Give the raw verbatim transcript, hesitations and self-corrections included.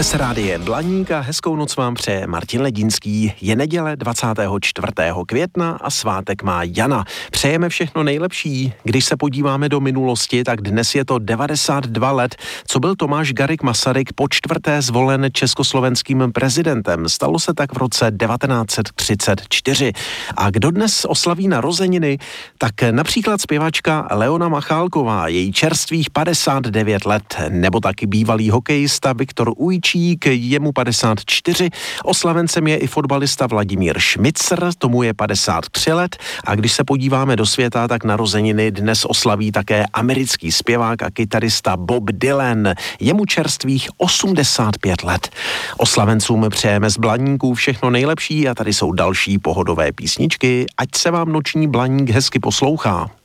Přes rádio Blaník a hezkou noc vám přeje Martin Ledínský. Je neděle dvacátého čtvrtého května a svátek má Jana. Přejeme všechno nejlepší. Když se podíváme do minulosti, tak dnes je to devadesát dva let, co byl Tomáš Garrigue Masaryk po čtvrté zvolen československým prezidentem. Stalo se tak v roce devatenáct set třicet čtyři. A kdo dnes oslaví narozeniny, tak například zpěvačka Leona Machálková, její čerstvých padesát devět let, nebo taky bývalý hokejista Viktor Ujčík, jemu padesát čtyři, oslavencem je i fotbalista Vladimír Šmicr, tomu je padesát tři let, a když se podíváme do světa, tak narozeniny dnes oslaví také americký zpěvák a kytarista Bob Dylan, jemu čerstvých osmdesát pět let. Oslavencům přejeme z Blaníků všechno nejlepší a tady jsou další pohodové písničky, ať se vám noční Blaník hezky poslouchá.